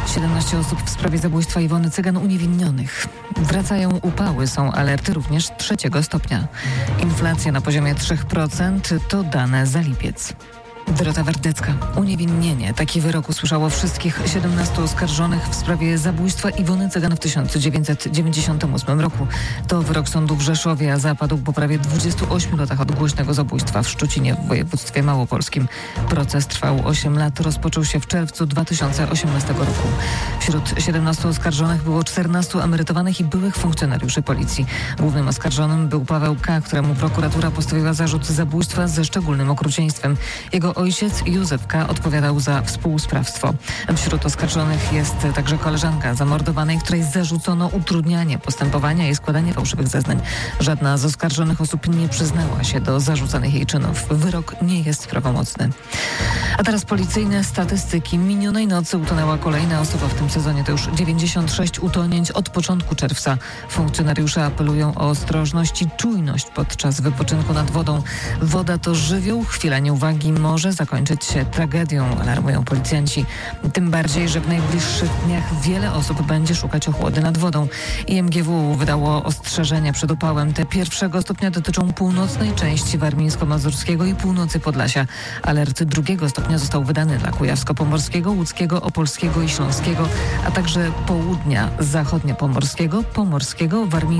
17 osób w sprawie zabójstwa Iwony Cygan uniewinnionych. Wracają upały, są alerty również 3 stopnia. Inflacja na poziomie 3% to dane za lipiec. Dorota Wardecka. Uniewinnienie. Taki wyrok usłyszało wszystkich 17 oskarżonych w sprawie zabójstwa Iwony Cygan w 1998 roku. To wyrok sądu w Rzeszowie, a zapadł po prawie 28 latach od głośnego zabójstwa w Szczucinie w województwie małopolskim. Proces trwał 8 lat, rozpoczął się w czerwcu 2018 roku. Wśród 17 oskarżonych było 14 emerytowanych i byłych funkcjonariuszy policji. Głównym oskarżonym był Paweł K., któremu prokuratura postawiła zarzut zabójstwa ze szczególnym okrucieństwem. Jego ojciec Józef K. odpowiadał za współsprawstwo. Wśród oskarżonych jest także koleżanka zamordowanej, której zarzucono utrudnianie postępowania i składanie fałszywych zeznań. Żadna z oskarżonych osób nie przyznała się do zarzucanych jej czynów. Wyrok nie jest prawomocny. A teraz policyjne statystyki. Minionej nocy utonęła kolejna osoba w tym sezonie. To już 96 utonięć od początku czerwca. Funkcjonariusze apelują o ostrożność i czujność podczas wypoczynku nad wodą. Woda to żywioł, chwila nieuwagi może zakończyć się tragedią, alarmują policjanci. Tym bardziej, że w najbliższych dniach wiele osób będzie szukać ochłody nad wodą. IMGW wydało ostrzeżenia przed upałem. Te 1. stopnia dotyczą północnej części warmińsko-mazurskiego i północy Podlasia. Alert 2. stopnia został wydany dla Kujawsko-Pomorskiego, Łódzkiego, Opolskiego i Śląskiego, a także południa zachodniopomorskiego, pomorskiego, warmińskiego